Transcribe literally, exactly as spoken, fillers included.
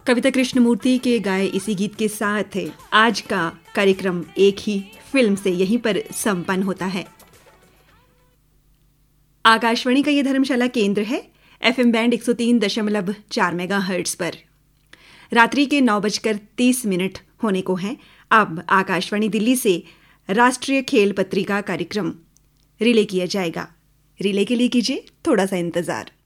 कविता कृष्णमूर्ति के गाए इसी गीत के साथ आज का कार्यक्रम एक ही फिल्म से यहीं पर संपन्न होता है। आकाशवाणी का ये धर्मशाला केंद्र है, एफएम बैंड एक सौ तीन दशमलव चार मेगा हर्ट्ज पर। रात्रि के नौ बजकर तीस मिनट होने को हैं। अब आकाशवाणी दिल्ली से राष्ट्रीय खेल पत्रिका कार्यक्रम रिले किया जाएगा। रिले के लिए कीजिए थोड़ा सा इंतजार।